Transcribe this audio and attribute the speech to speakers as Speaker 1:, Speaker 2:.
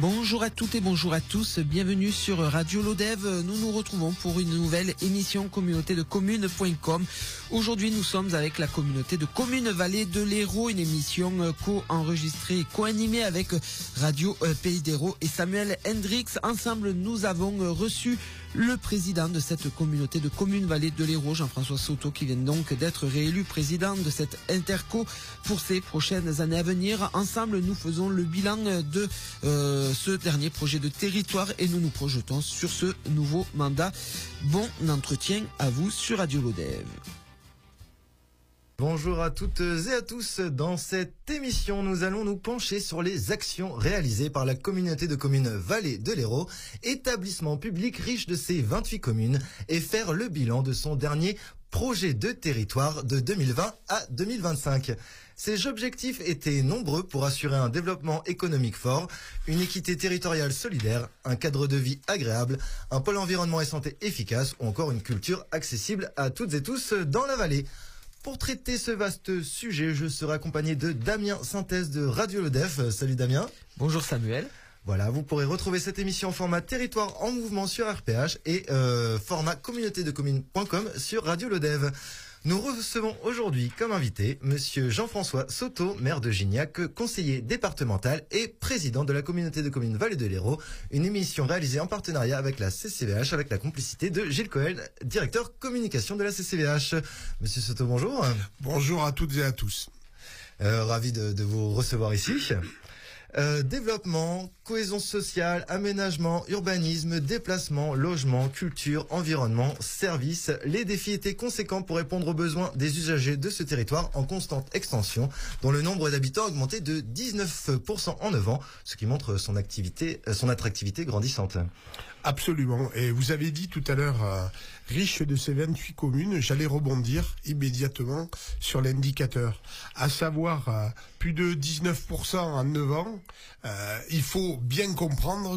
Speaker 1: Bonjour à toutes et bonjour à tous, bienvenue sur Radio Lodève. Nous nous retrouvons pour une nouvelle émission communauté de communes.com. Aujourd'hui nous sommes avec la communauté de communes Vallée de l'Hérault, une émission co-enregistrée et co-animée avec Radio Pays d'Hérault et Samuel Hendrix. Ensemble nous avons reçu le président de cette communauté de communes Vallée de l'Hérault, Jean-François Soto, qui vient donc d'être réélu président de cette interco pour ces prochaines années à venir. Ensemble nous faisons le bilan de ce dernier projet de territoire et nous nous projetons sur ce nouveau mandat. Bon entretien à vous sur Radio Lodève.
Speaker 2: Bonjour à toutes et à tous. Dans cette émission, nous allons nous pencher sur les actions réalisées par la communauté de communes Vallée de l'Hérault, établissement public riche de ses 28 communes, et faire le bilan de son dernier projet de territoire de 2020 à 2025. Ces objectifs étaient nombreux pour assurer un développement économique fort, une équité territoriale solidaire, un cadre de vie agréable, un pôle environnement et santé efficace ou encore une culture accessible à toutes et tous dans la vallée. Pour traiter ce vaste sujet, je serai accompagné de Damien Synthèse de Radio Lodève. Salut Damien.
Speaker 1: Bonjour Samuel.
Speaker 2: Voilà, vous pourrez retrouver cette émission en format territoire en mouvement sur RPH et format communauté de communes.com sur Radio Lodève. Nous recevons aujourd'hui comme invité Monsieur Jean-François Soto, maire de Gignac, conseiller départemental et président de la communauté de communes Vallée de l'Hérault, une émission réalisée en partenariat avec la CCVH avec la complicité de Gilles Cohen, directeur communication de la CCVH. Monsieur Soto, bonjour.
Speaker 3: Bonjour à toutes et à tous.
Speaker 2: Ravi de vous recevoir ici. Développement, cohésion sociale, aménagement, urbanisme, déplacement, logement, culture, environnement, services. Les défis étaient conséquents pour répondre aux besoins des usagers de ce territoire en constante extension, dont le nombre d'habitants a augmenté de 19% en 9 ans, ce qui montre son attractivité grandissante.
Speaker 3: Absolument. Et vous avez dit tout à l'heure, riche de ces 28 communes, j'allais rebondir immédiatement sur l'indicateur. À savoir, plus de 19% en 9 ans. Il faut bien comprendre